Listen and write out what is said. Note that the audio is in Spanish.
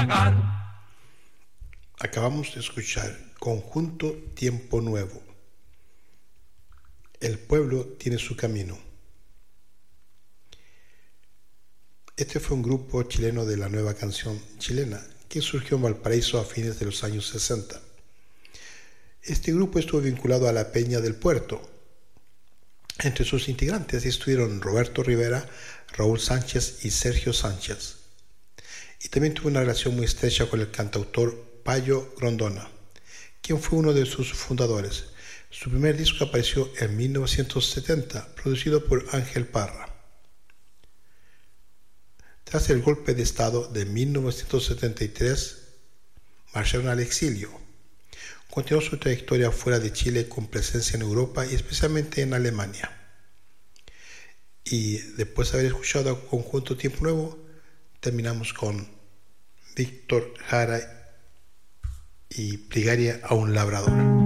pagar. Acabamos de escuchar Conjunto Tiempo Nuevo. El pueblo tiene su camino. Este fue un grupo chileno de la nueva canción chilena que surgió en Valparaíso a fines de los años 60. Este grupo estuvo vinculado a la Peña del Puerto. Entre sus integrantes estuvieron Roberto Rivera, Raúl Sánchez y Sergio Sánchez. Y también tuvo una relación muy estrecha con el cantautor Payo Grondona, quien fue uno de sus fundadores. Su primer disco apareció en 1970, producido por Ángel Parra. Tras el golpe de Estado de 1973, marcharon al exilio. Continuó su trayectoria fuera de Chile con presencia en Europa y especialmente en Alemania. Y después de haber escuchado a Conjunto Tiempo Nuevo, terminamos con Víctor Jara y Plegaria a un labrador.